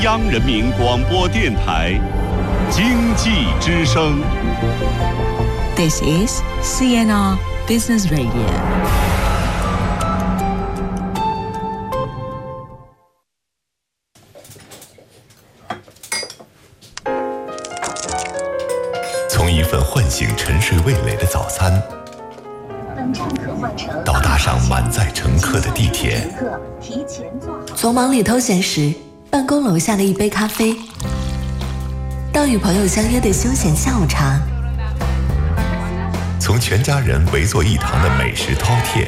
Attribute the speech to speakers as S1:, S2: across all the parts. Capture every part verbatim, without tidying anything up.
S1: 央人民广播电台经济之声。
S2: This is C N R Business Radio。
S3: 从一份唤醒沉睡味蕾的早餐，到搭上满载乘客的地铁，
S4: 从忙里偷闲时办公楼下的一杯咖啡，到与朋友相约的休闲下午茶，
S3: 从全家人围坐一堂的美食饕餮，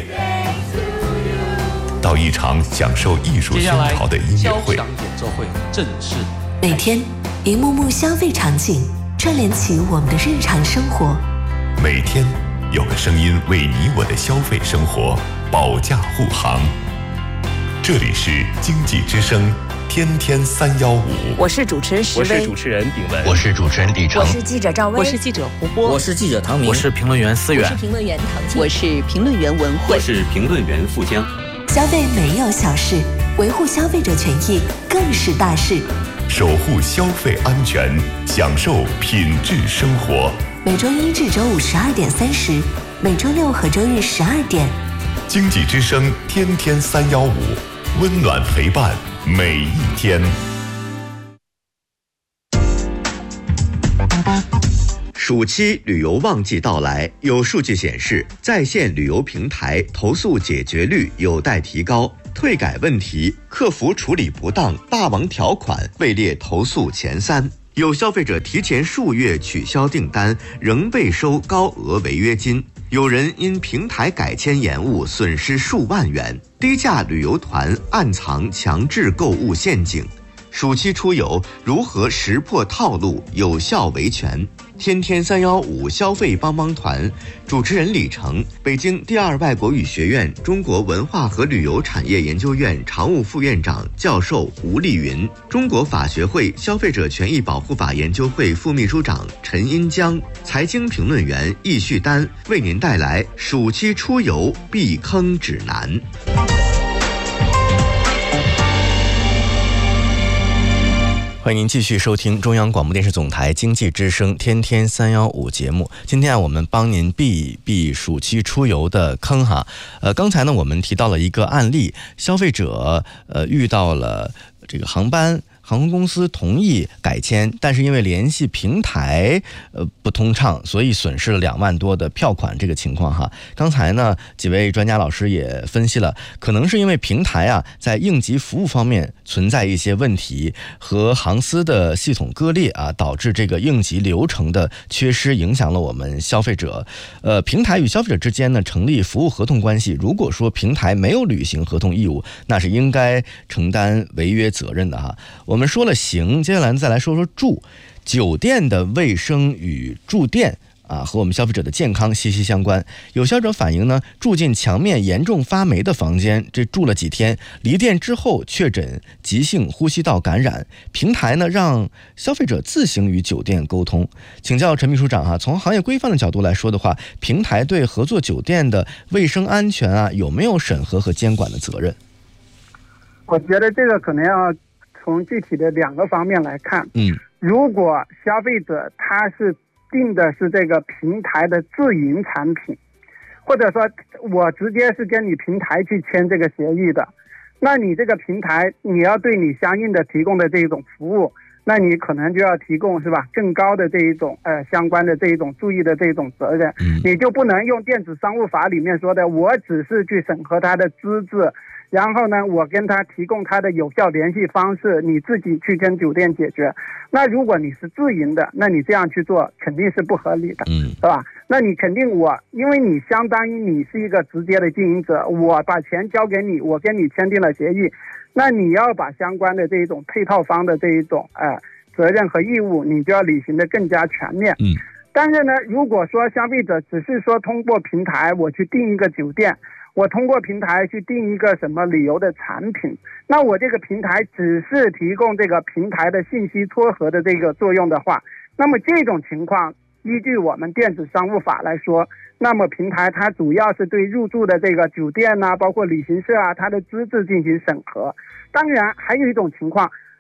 S3: 到一场享受艺术熏陶的音乐会，
S5: 演奏会正式。
S4: 每天一幕幕消费场景串联起我们的日常生活，
S3: 每天有个声音为你我的消费生活保驾护航。这里是经济之声天天三幺五，
S6: 我是主持人石
S7: 薇，我是主持人炳文，
S8: 我是主持人李成，
S6: 我是记者赵薇，
S9: 我是记者胡波，
S10: 我是记者唐明，
S11: 我是评论员思远，
S12: 我是评论员唐静，
S13: 我是评论员文慧，
S14: 我是评论员富江。
S4: 消费没有小事，维护消费者权益更是大事。
S3: 守护消费安全，享受品质生活。
S4: 每周一至周五十二点三十，每周六和周日十二点。
S3: 经济之声天天三幺五，温暖陪伴每一天。
S15: 暑期旅游旺季到来，有数据显示，在线旅游平台投诉解决率有待提高，退改问题、客服处理不当、霸王条款位列投诉前三。有消费者提前数月取消订单，仍被收高额违约金；有人因平台改签延误，损失数万元。低价旅游团暗藏强制购物陷阱。暑期出游如何识破套路，有效维权？天天三幺五消费帮帮团主持人李成，北京第二外国语学院中国文化和旅游产业研究院常务副院长教授吴丽云，中国法学会消费者权益保护法研究会副秘书长陈荫江，财经评论员易旭丹，为您带来暑期出游避坑指南。
S16: 欢迎您继续收听中央广播电视总台经济之声天天三幺五节目。今天啊，我们帮您避一避暑期出游的坑哈。呃，刚才呢，我们提到了一个案例，消费者呃遇到了这个航班。航空公司同意改签，但是因为联系平台呃不通畅，所以损失了两万多的票款这个情况哈。刚才呢，几位专家老师也分析了，可能是因为平台啊在应急服务方面存在一些问题，和航司的系统割裂啊，导致这个应急流程的缺失，影响了我们消费者。呃，平台与消费者之间呢成立服务合同关系，如果说平台没有履行合同义务，那是应该承担违约责任的哈。我们说了行，接下来再来说说住。酒店的卫生与住店啊，和我们消费者的健康息息相关。有消费者反映呢，住进墙面严重发霉的房间，这住了几天，离店之后确诊急性呼吸道感染。平台呢让消费者自行与酒店沟通。请教陈秘书长哈、啊，从行业规范的角度来说的话，平台对合作酒店的卫生安全啊，有没有审核和监管的责任？
S17: 我觉得这个可能要从具体的两个方面来看。
S16: 嗯，
S17: 如果消费者他是定的是这个平台的自营产品，或者说我直接是跟你平台去签这个协议的，那你这个平台你要对你相应的提供的这种服务，那你可能就要提供是吧更高的这一种呃相关的这一种注意的这种责任。
S16: 嗯，
S17: 你就不能用电子商务法里面说的，我只是去审核他的资质，然后呢，我跟他提供他的有效联系方式，你自己去跟酒店解决。那如果你是自营的，那你这样去做肯定是不合理的，
S16: 嗯，
S17: 是吧？那你肯定我，因为你相当于你是一个直接的经营者，我把钱交给你，我跟你签订了协议，那你要把相关的这一种配套方的这一种呃责任和义务，你就要履行的更加全面。
S16: 嗯，
S17: 但是呢，如果说消费者只是说通过平台我去订一个酒店，我通过平台去订一个什么旅游的产品，那我这个平台只是提供这个平台的信息撮合的这个作用的话，那么这种情况依据我们电子商务法来说，那么平台它主要是对入住的这个酒店啊，包括旅行社啊，它的资质进行审核。当然还有一种情况，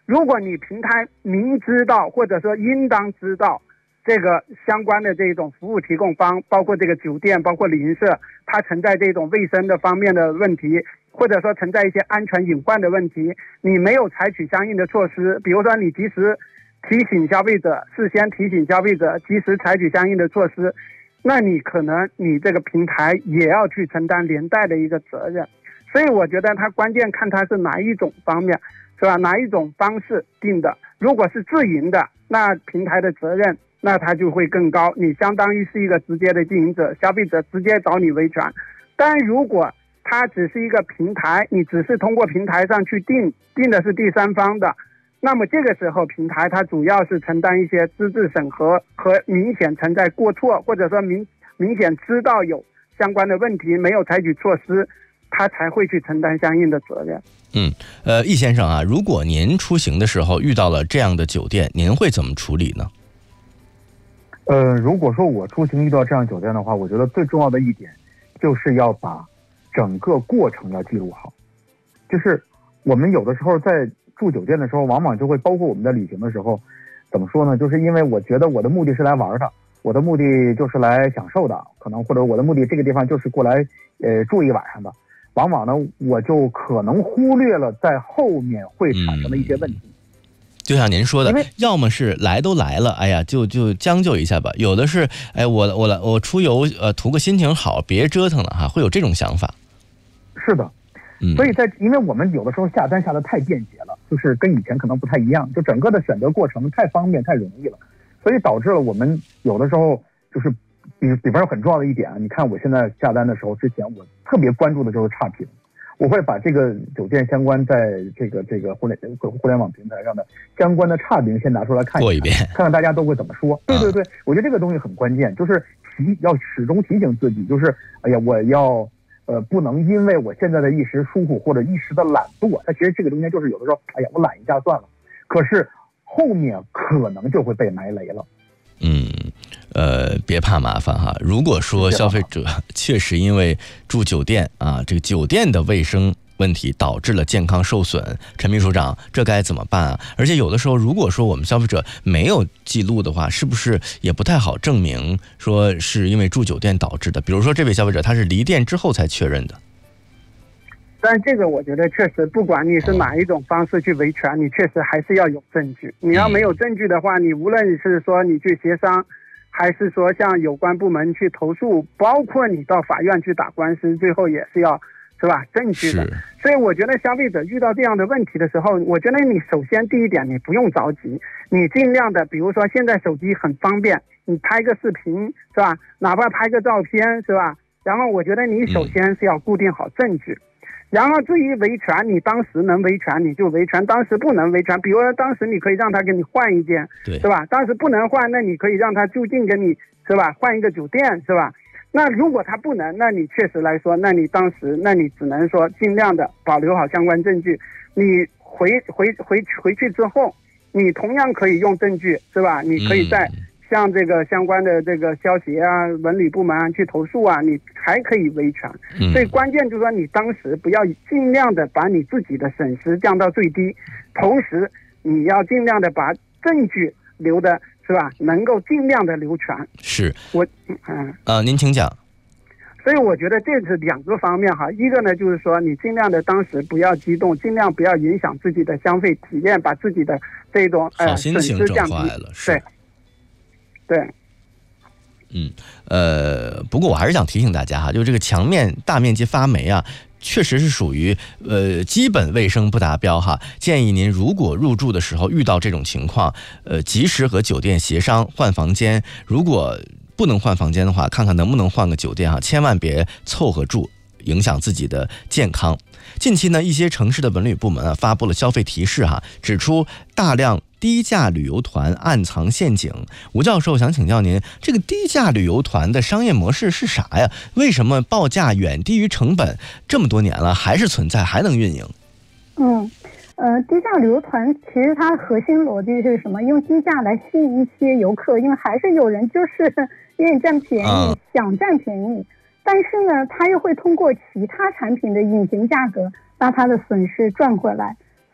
S17: 如果你平台明知道或者说应当知道这个相关的这种服务提供方，包括这个酒店，包括旅行社，它存在这种卫生的方面的问题，或者说存在一些安全隐患的问题，你没有采取相应的措施，比如说你及时提醒消费者，事先提醒消费者，及时采取相应的措施，那你可能你这个平台也要去承担连带的一个责任。所以我觉得它关键看它是哪一种方面，是吧？哪一种方式定的。如果是自营的，那平台的责任那它就会更高，你相当于是一个直接的经营者，消费者直接找你维权。但如果它只是一个平台，你只是通过平台上去定，定的是第三方的，那么这个时候平台它主要是承担一些资质审核和明显存在过错，或者说明明显知道有相关的问题没有采取措施，他才会去承担相应的责任。
S16: 嗯，呃，易先生啊，如果您出行的时候遇到了这样的酒店，您会怎么处理呢？
S5: 呃，如果说我出行遇到这样酒店的话，我觉得最重要的一点就是要把整个过程要记录好。就是我们有的时候在住酒店的时候，往往就会包括我们在旅行的时候，怎么说呢？就是因为我觉得我的目的是来玩的，我的目的就是来享受的，可能或者我的目的这个地方就是过来呃住一晚上的，往往呢我就可能忽略了在后面会产生的一些问题。嗯，
S16: 就像您说的，要么是来都来了，哎呀，就就将就一下吧；有的是，哎，我我来我出游，呃，图个心情好，别折腾了哈，会有这种想法。
S5: 是的，嗯，所以在因为我们有的时候下单下的太便捷了，就是跟以前可能不太一样，就整个的选择过程太方便太容易了，所以导致了我们有的时候就是比比方说很重要的一点啊，你看我现在下单的时候，之前我特别关注的就是差评。我会把这个酒店相关在这个这个互联互联网平台上的相关的差评先拿出来看一看，
S16: 过一遍，
S5: 看看大家都会怎么说。对对对，我觉得这个东西很关键，就是提要始终提醒自己，就是哎呀，我要呃不能因为我现在的一时疏忽或者一时的懒惰，它其实这个东西就是有的时候，哎呀，我懒一下算了，可是后面可能就会被埋雷了。
S16: 嗯，呃，别怕麻烦哈。如果说消费者确实因为住酒店啊，这个酒店的卫生问题导致了健康受损，陈秘书长，这该怎么办啊？而且有的时候，如果说我们消费者没有记录的话，是不是也不太好证明说是因为住酒店导致的？比如说这位消费者他是离店之后才确认的。
S17: 但这个我觉得确实，不管你是哪一种方式去维权，你确实还是要有证据。你要没有证据的话，你无论是说你去协商，还是说向有关部门去投诉，包括你到法院去打官司，最后也是要是吧证据的。所以我觉得消费者遇到这样的问题的时候，我觉得你首先第一点，你不用着急，你尽量的，比如说现在手机很方便，你拍个视频是吧，哪怕拍个照片是吧，然后我觉得你首先是要固定好证据。嗯，然后至于维权，你当时能维权你就维权，当时不能维权，比如说当时你可以让他给你换一间，
S16: 对，
S17: 是吧？当时不能换，那你可以让他就近给你是吧换一个酒店，是吧？那如果他不能，那你确实来说，那你当时那你只能说尽量的保留好相关证据。你回回回回去之后，你同样可以用证据，是吧？你可以在向这个相关的这个消协啊、文旅部门啊去投诉啊，你还可以维权。所以关键就是说，你当时不要尽量的把你自己的损失降到最低，同时你要尽量的把证据留的是吧，能够尽量的留全。
S16: 是，
S17: 我嗯
S16: 呃，您请讲。
S17: 所以我觉得这是两个方面哈，一个呢就是说你尽量的当时不要激动，尽量不要影响自己的消费体验，把自己的这种呃损失降低。对。对，
S16: 嗯，呃，不过我还是想提醒大家哈，就是这个墙面大面积发霉啊，确实是属于呃基本卫生不达标哈。建议您如果入住的时候遇到这种情况，呃，及时和酒店协商换房间。如果不能换房间的话，看看能不能换个酒店哈，千万别凑合住，影响自己的健康。近期呢，一些城市的文旅部门啊发布了消费提示哈，指出大量低价旅游团暗藏陷阱。吴教授想请教您，这个低价旅游团的商业模式是啥呀？为什么报价远低于成本，这么多年了还是存在，还能运营？
S6: 嗯，呃，低价旅游团其实它核心逻辑是什么？用低价来吸引一些游客，因为还是有人就是愿意占便宜，嗯、想占便宜。但是呢，他又会通过其他产品的隐形价格把他的损失赚回来，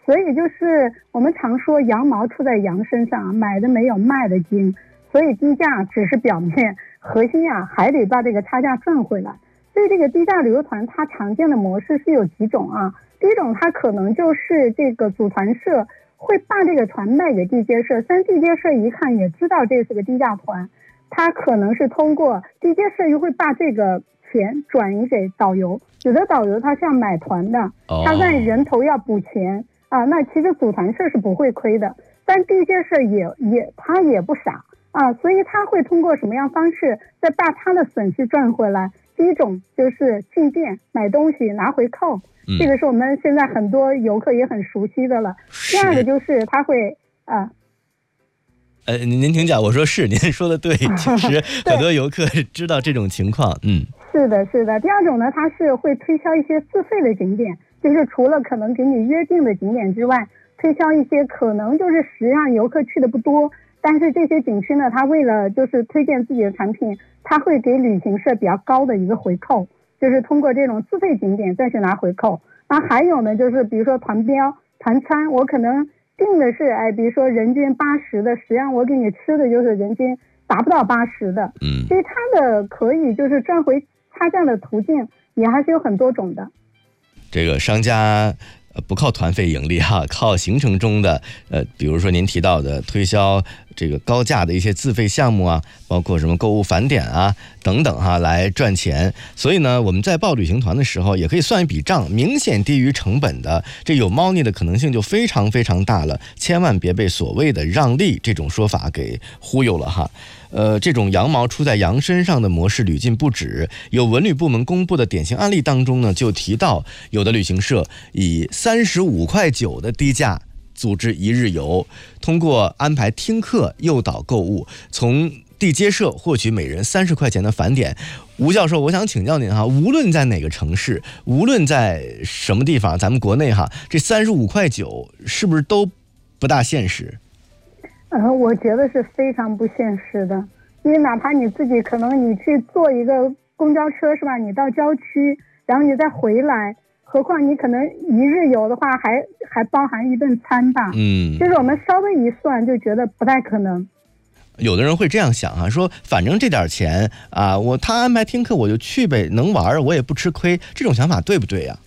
S6: 所以就是我们常说羊毛出在羊身上，买的没有卖的精，所以低价只是表面，核心啊还得把这个差价赚回来。所以这个低价旅游团它常见的模式是有几种啊。第一种，它可能就是这个组团社会把这个团卖给地接社，但地接社一看也知道这是个低价团，它可能是通过地接社又会把这个钱转移给导游，有的导游他是要买团的，他在人头要补钱啊，那其实组团社是不会亏的，但地接社也也他也不傻啊，所以他会通过什么样方式再把他的损失赚回来。第一种就是进店买东西拿回扣，嗯、这个是我们现在很多游客也很熟悉的了。第二个就是他会啊。
S16: 呃，您请讲。我说是，您说的对，其实很多游客知道这种情况，嗯，
S6: 是的，是的。第二种呢，它是会推销一些自费的景点，就是除了可能给你约定的景点之外，推销一些可能就是实际上游客去的不多，但是这些景区呢，它为了就是推荐自己的产品，它会给旅行社比较高的一个回扣，就是通过这种自费景点再去拿回扣。那还有呢，就是比如说团标、团餐，我可能定的是，哎，比如说人均八十的，实际上我给你吃的就是人均达不到八十的，嗯，所以它的可以就是赚回差价的途径也还是有很多种的。
S16: 这个商家不靠团费盈利哈，靠行程中的呃，比如说您提到的推销这个高价的一些自费项目啊，包括什么购物返点啊等等哈，来赚钱。所以呢，我们在报旅行团的时候，也可以算一笔账，明显低于成本的，这有猫腻的可能性就非常非常大了。千万别被所谓的让利这种说法给忽悠了哈。呃，这种羊毛出在羊身上的模式屡禁不止。有文旅部门公布的典型案例当中呢，就提到有的旅行社以三十五块九的低价组织一日游，通过安排听课诱导购物，从地接社获取每人三十块钱的返点。吴教授，我想请教您哈，无论在哪个城市，无论在什么地方，咱们国内哈，这三十五块九是不是都不大现实？
S6: 呃，我觉得是非常不现实的，因为哪怕你自己可能你去坐一个公交车是吧，你到郊区，然后你再回来，何况你可能一日游的话还还包含一顿餐吧，嗯，就是我们稍微一算就觉得不太可能。
S16: 有的人会这样想啊，说反正这点钱啊，我他安排听课我就去呗，能玩我也不吃亏，这种想法对不对呀？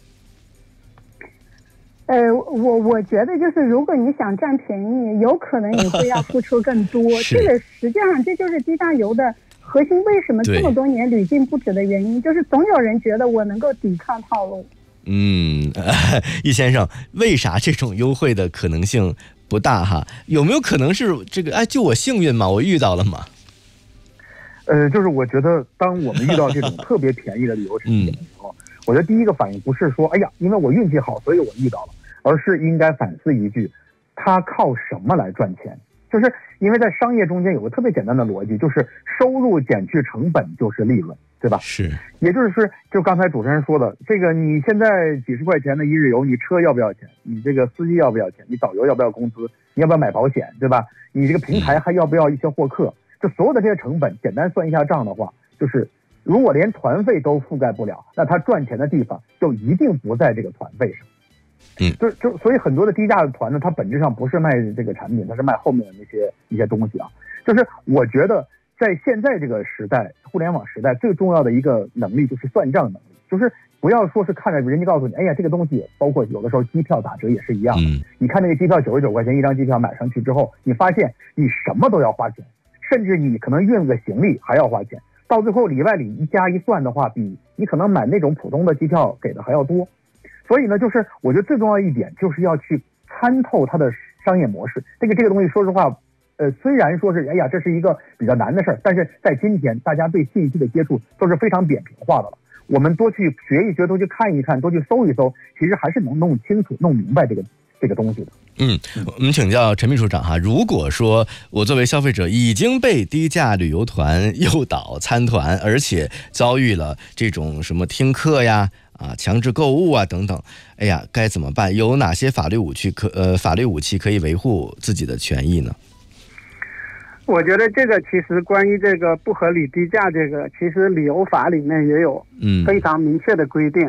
S6: 呃，我我觉得就是，如果你想占便宜，有可能你会要付出更多。这个实际上这就是低价游的核心，为什么这么多年屡禁不止的原因，就是总有人觉得我能够抵抗套路。
S16: 嗯，呃、易先生，为啥这种优惠的可能性不大哈？有没有可能是这个？哎，就我幸运嘛，我遇到了嘛？
S5: 呃，就是我觉得，当我们遇到这种特别便宜的旅游产品的时候，嗯、我觉得第一个反应不是说，哎呀，因为我运气好，所以我遇到了。而是应该反思一句，他靠什么来赚钱？就是因为在商业中间有个特别简单的逻辑，就是收入减去成本就是利润，对吧？
S16: 是，
S5: 也就是说，就刚才主持人说的，这个你现在几十块钱的一日游，你车要不要钱？你这个司机要不要钱？你导游要不要工资？你要不要买保险，对吧？你这个平台还要不要一些获客？就所有的这些成本，简单算一下账的话，就是如果连团费都覆盖不了，那他赚钱的地方就一定不在这个团费上。
S16: 嗯，
S5: 就就所以很多的低价的团呢，它本质上不是卖这个产品，它是卖后面的那些一些东西啊。就是我觉得在现在这个时代，互联网时代最重要的一个能力就是算账能力，就是不要说是看着人家告诉你，哎呀，这个东西包括有的时候机票打折也是一样的。嗯，你看那个机票九十九块钱一张机票买上去之后，你发现你什么都要花钱，甚至你可能运个行李还要花钱，到最后里外里一加一算的话，比你可能买那种普通的机票给的还要多。所以呢，就是我觉得最重要一点就是要去参透它的商业模式。这个这个东西，说实话，呃，虽然说是哎呀，这是一个比较难的事儿，但是在今天，大家对信息的接触都是非常扁平化的了。我们多去学一学，多去看一看，多去搜一搜，其实还是能弄清楚、弄明白这个这个东西的。
S16: 嗯，我们请教陈秘书长哈，如果说我作为消费者已经被低价旅游团诱导参团，而且遭遇了这种什么听课呀、啊强制购物啊等等，哎呀，该怎么办？有哪些法律武器可呃法律武器可以维护自己的权益呢？
S17: 我觉得这个其实关于这个不合理低价这个，其实旅游法里面也有非常明确的规定。嗯、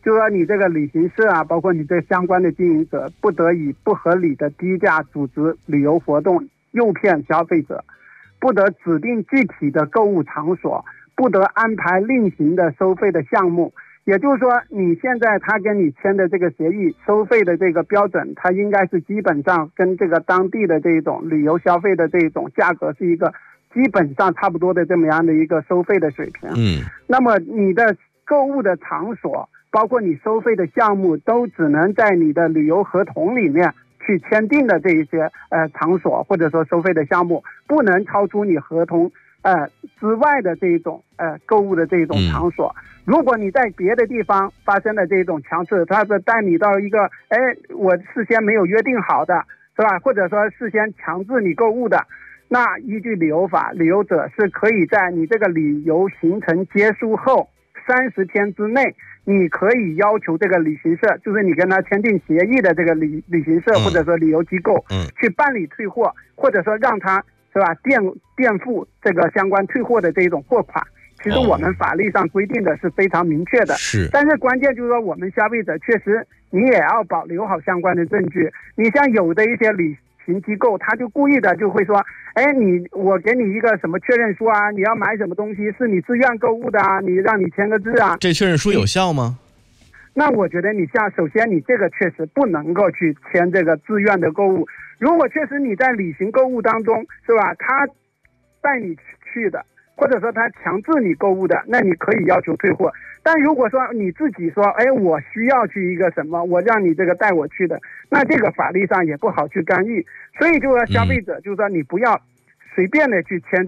S17: 就说你这个旅行社啊，包括你这相关的经营者，不得以不合理的低价组织旅游活动，诱骗消费者，不得指定具体的购物场所，不得安排另行的收费的项目。也就是说，你现在他跟你签的这个协议收费的这个标准，它应该是基本上跟这个当地的这种旅游消费的这种价格是一个基本上差不多的这么样的一个收费的水平。
S16: 嗯，
S17: 那么你的购物的场所，包括你收费的项目，都只能在你的旅游合同里面去签订的这一些呃场所或者说收费的项目，不能超出你合同呃之外的这一种呃购物的这一种场所。嗯，如果你在别的地方发生了这种强制，他是带你到一个，哎，我事先没有约定好的，是吧？或者说事先强制你购物的，那依据旅游法，旅游者是可以在你这个旅游行程结束后三十天之内，你可以要求这个旅行社，就是你跟他签订协议的这个旅旅行社或者说旅游机构，
S16: 嗯，
S17: 去办理退货，或者说让他是吧垫垫付这个相关退货的这种货款。其实我们法律上规定的是非常明确的，
S16: 是，
S17: 但是关键就是说，我们消费者确实你也要保留好相关的证据。你像有的一些旅行机构，他就故意的就会说，哎，你我给你一个什么确认书啊，你要买什么东西是你自愿购物的啊，你让你签个字啊，
S16: 这确认书有效吗？
S17: 那我觉得你像首先你这个确实不能够去签这个自愿的购物。如果确实你在旅行购物当中，是吧，他带你去的，或者说他强制你购物的，那你可以要求退货。但如果说你自己说，哎，我需要去一个什么，我让你这个带我去的，那这个法律上也不好去干预。所以就说消费者就是说你不要随便的去签